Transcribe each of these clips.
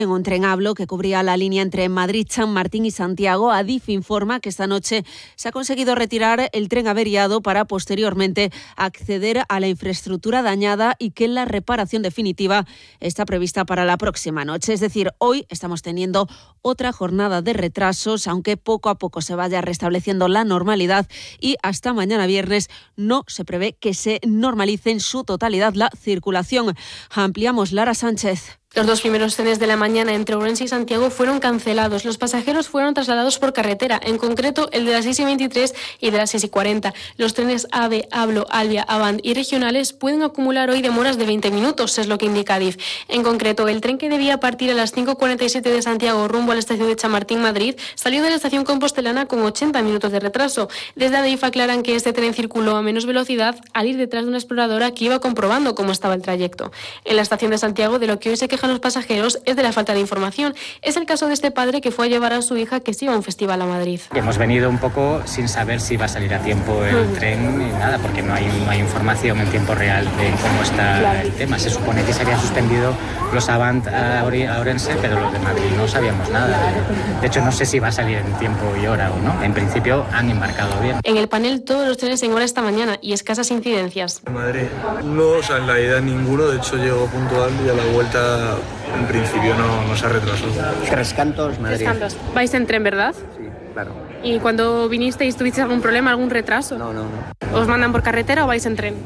En un tren Hablo que cubría la línea entre Madrid, San Martín y Santiago, Adif informa que esta noche se ha conseguido retirar el tren averiado para posteriormente acceder a la infraestructura dañada y que la reparación definitiva está prevista para la próxima noche. Es decir, hoy estamos teniendo otra jornada de retrasos, aunque poco a poco se vaya restableciendo la normalidad y hasta mañana viernes no se prevé que se normalice en su totalidad la circulación. Ampliamos, Lara Sánchez. Los dos primeros trenes de la mañana entre Ourense y Santiago fueron cancelados. Los pasajeros fueron trasladados por carretera, en concreto el de las 6:23 y de las 6:40. Los trenes AVE, Hablo, Albia, Avant y regionales pueden acumular hoy demoras de 20 minutos, es lo que indica Adif. En concreto, el tren que debía partir a las 5:47 de Santiago rumbo a la estación de Chamartín, Madrid, salió de la estación compostelana con 80 minutos de retraso. Desde Adif aclaran que este tren circuló a menos velocidad al ir detrás de una exploradora que iba comprobando cómo estaba el trayecto. En la estación de Santiago, de lo que hoy se quejan los pasajeros es de la falta de información. Es el caso de este padre que fue a llevar a su hija que se iba a un festival a Madrid. Hemos venido un poco sin saber si va a salir a tiempo el tren ni nada, porque no hay información en tiempo real de cómo está el tema. Se supone que se habían suspendido los Avant a Ourense, pero los de Madrid no sabíamos nada. De hecho, no sé si va a salir en tiempo y hora o no. En principio han embarcado bien. En el panel todos los trenes en hora esta mañana y escasas incidencias. En Madrid no, o sea, en la ida ninguno, de hecho llegó puntual y a la vuelta en principio no se retrasó. Tres Cantos, Madrid. Tres Cantos. ¿Vais en tren, verdad? Sí, claro. ¿Y cuando vinisteis tuvisteis algún problema, algún retraso? No. ¿Os mandan por carretera o vais en tren?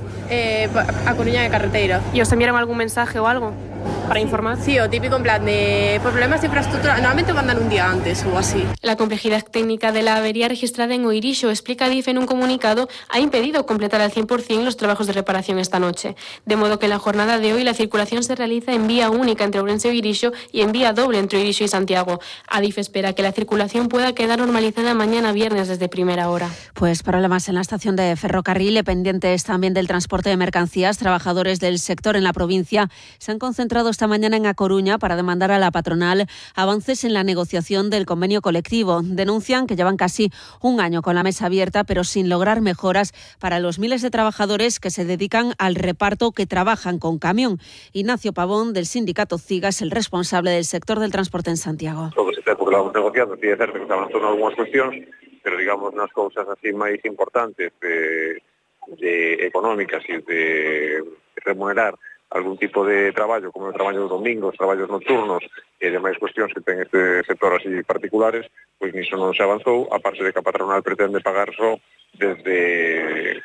A Coruña de carretera. ¿Y os enviaron algún mensaje o algo para informar? Sí, o típico en plan de problemas de infraestructura. Normalmente mandan un día antes o así. La complejidad técnica de la avería registrada en Oirixo, explica Adif en un comunicado, ha impedido completar al 100% los trabajos de reparación esta noche. De modo que en la jornada de hoy la circulación se realiza en vía única entre Ourense y Oirixo y en vía doble entre Oirixo y Santiago. Adif espera que la circulación pueda quedar normalizada mañana viernes desde primera hora. Pues problemas en la estación de ferrocarril, pendientes también del transporte de mercancías. Trabajadores del sector en la provincia se han concentrado esta mañana en A Coruña para demandar a la patronal avances en la negociación del convenio colectivo. Denuncian que llevan casi un año con la mesa abierta, pero sin lograr mejoras para los miles de trabajadores que se dedican al reparto, que trabajan con camión. Ignacio Pavón, del sindicato CIGA, es el responsable del sector del transporte en Santiago. Todo se ten, porque lo vamos negociando, sí é certo que se avanzou en algunhas cuestións, pero digamos nas cousas así máis importantes de económicas e de remunerar algún tipo de traballo, como o traballo dos domingos, traballos nocturnos e demais cuestións que ten este sector así particulares, pois niso non se avanzou, aparte de que a patronal pretende pagar só desde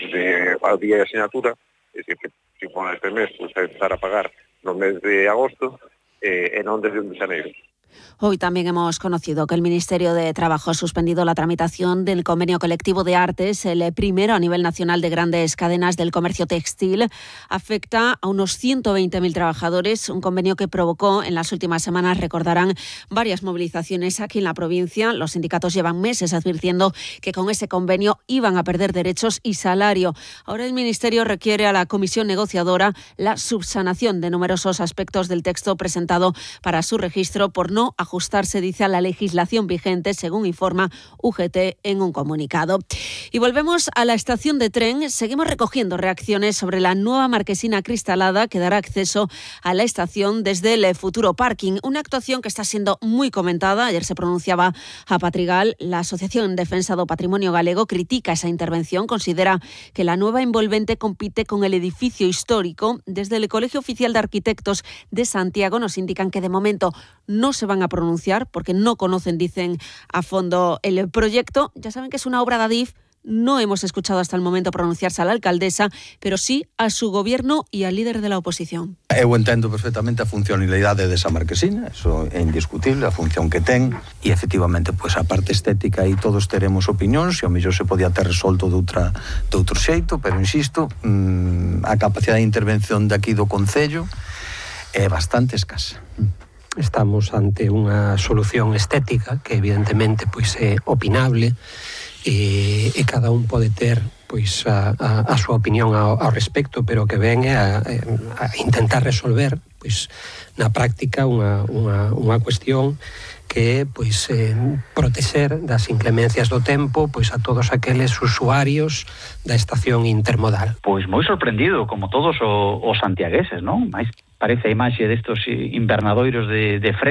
a día de asignatura, é dicir, que se pon este mes, pois a empezar a pagar no mes de agosto e non desde un de xaneiro. Hoy también hemos conocido que el Ministerio de Trabajo ha suspendido la tramitación del convenio colectivo de artes, el primero a nivel nacional de grandes cadenas del comercio textil. Afecta a unos 120.000 trabajadores, un convenio que provocó en las últimas semanas, recordarán, varias movilizaciones aquí en la provincia. Los sindicatos llevan meses advirtiendo que con ese convenio iban a perder derechos y salario. Ahora el Ministerio requiere a la comisión negociadora la subsanación de numerosos aspectos del texto presentado para su registro por no ajustarse, dice, a la legislación vigente, según informa UGT en un comunicado. Y volvemos a la estación de tren. Seguimos recogiendo reacciones sobre la nueva marquesina acristalada que dará acceso a la estación desde el futuro parking. Una actuación que está siendo muy comentada. Ayer se pronunciaba a Patrigal. La Asociación en Defensa do Patrimonio Galego critica esa intervención. Considera que la nueva envolvente compite con el edificio histórico. Desde el Colegio Oficial de Arquitectos de Santiago nos indican que de momento no se van a pronunciar porque no conocen, dicen, a fondo el proyecto. Ya saben que es una obra de Adif. No hemos escuchado hasta el momento pronunciarse a la alcaldesa, pero sí a su gobierno y al líder de la oposición. Eu entendo perfectamente a funcionalidade desa marquesina, eso é indiscutible, a función que ten, e efectivamente, pois a parte estética aí todos teremos opinións, e ao mellor se podía ter resolto de outro xeito, pero insisto, a capacidade de intervención de aquí do Concello é bastante escasa. Estamos ante unha solución estética que evidentemente pois é opinable e cada un pode ter pois a súa opinión ao respecto, pero que ven a intentar resolver pois na práctica unha cuestión que é pois protexer das inclemencias do tempo pois a todos aqueles usuarios da estación intermodal. Pois moi sorprendido, como todos os santiagueses, non? Mais parece a imaxe destos invernadoiros de fresco